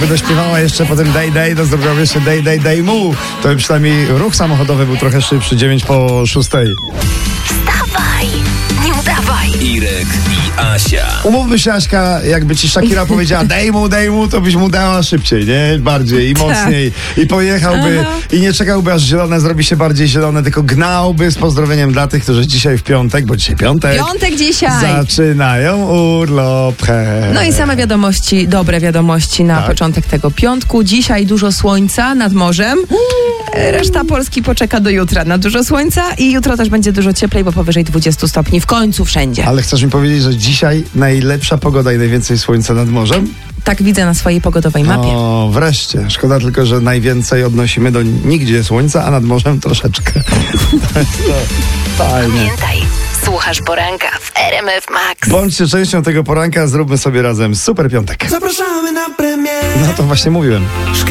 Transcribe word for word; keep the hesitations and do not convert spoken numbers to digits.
Jakby dośpiewała jeszcze potem day day, to zrobiła jeszcze day day day mu. To by przynajmniej ruch samochodowy był trochę szybszy, dziewięć po szóstej. Wstawaj, nie udawaj. Irek i Asia. Umówmy się, Aśka, jakby ci Shakira powiedziała daj mu, daj mu, to byś mu dała szybciej, nie? Bardziej i mocniej. I pojechałby Aha. i nie czekałby, aż zielone zrobi się bardziej zielone, tylko gnałby z pozdrowieniem dla tych, którzy dzisiaj w piątek, bo dzisiaj piątek, Piątek dzisiaj. zaczynają urlop. No i same wiadomości, dobre wiadomości na Tak. początek tego piątku. Dzisiaj dużo słońca nad morzem. Reszta Polski poczeka do jutra na dużo słońca i jutro też będzie dużo cieplej, bo powyżej dwudziestu stopni w końcu wszędzie. Ale chcesz mi powiedzieć, że dzisiaj najlepsza pogoda i najwięcej słońca nad morzem? Tak widzę na swojej pogodowej mapie. O, wreszcie. Szkoda tylko, że najwięcej odnosimy do nigdzie słońca, a nad morzem troszeczkę. To jest to fajnie. Pamiętaj, słuchasz poranka w R M F Max. Bądźcie częścią tego poranka, zróbmy sobie razem super piątek. Zapraszamy na premierę. No to właśnie mówiłem.